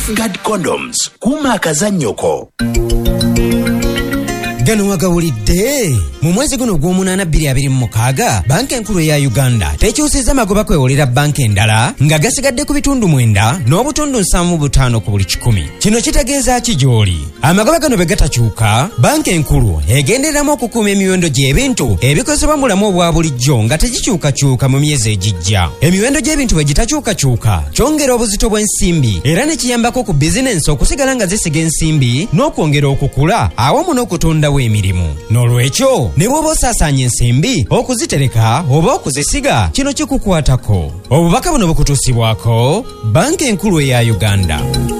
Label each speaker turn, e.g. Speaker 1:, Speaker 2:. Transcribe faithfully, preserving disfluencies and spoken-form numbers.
Speaker 1: Safeguard Condoms. Kuma akazannyoko.
Speaker 2: Gano wagawulidde mu mwezi guno gw'omunaana bbiri abiri mu mukaaga banka enkulu eya Uganda tekyusizza magoba kwewolera banka endala nga gasigadde ku bitundu mwenda n'obutundu nsanvu butaano ku buli kikumi. Kino kitegeeza ki gy'oli? Amagoba gano bwe gatakyuka, banka enkulu egendereramu okukuuma emiwendo gy'ebintu ebikozesebwa mu bulamu obwa bulijjo nga tegikyukakyuka mu myezi egijja. Emiwendo gy'ebintu bwe gitakyukakyuka kyongera obuzito bw'ensimbi era ne kiyambako ku bizinensi okusigala nga zisiga ensimbi n'okwongera okukula awamu n'okutunda emirimu. N'olwekyo ne bw'oba osaasaanya ensimbi okuzitereka oba okuzisiga, kino kikukwatako. Obubaka buno bukutuusibwako banka enkulu eya Uganda.